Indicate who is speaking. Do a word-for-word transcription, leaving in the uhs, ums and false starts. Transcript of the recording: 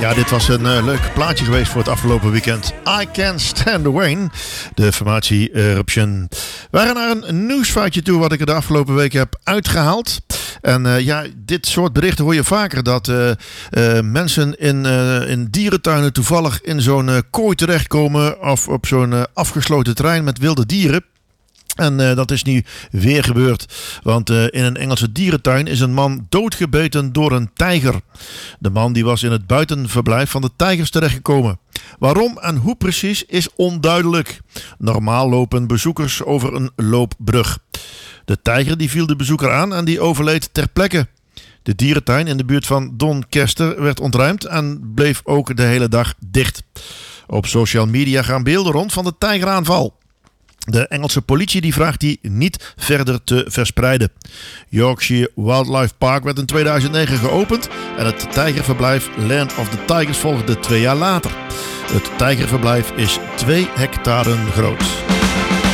Speaker 1: Ja, dit was een uh, leuk plaatje geweest voor het afgelopen weekend. I Can't Stand the Rain, de formatie Eruption. We gaan naar een nieuwsfeitje toe wat ik er de afgelopen week heb uitgehaald. En uh, ja, dit soort berichten hoor je vaker. Dat uh, uh, mensen in, uh, in dierentuinen toevallig in zo'n uh, kooi terechtkomen. Of op zo'n uh, afgesloten terrein met wilde dieren. En uh, dat is nu weer gebeurd. Want uh, in een Engelse dierentuin is een man doodgebeten door een tijger. De man die was in het buitenverblijf van de tijgers terechtgekomen. Waarom en hoe precies is onduidelijk. Normaal lopen bezoekers over een loopbrug. De tijger die viel de bezoeker aan en die overleed ter plekke. De dierentuin in de buurt van Doncaster werd ontruimd en bleef ook de hele dag dicht. Op social media gaan beelden rond van de tijgeraanval. De Engelse politie die vraagt die niet verder te verspreiden. Yorkshire Wildlife Park werd in tweeduizend negen geopend en het tijgerverblijf Land of the Tigers volgde twee jaar later. Het tijgerverblijf is twee hectare groot.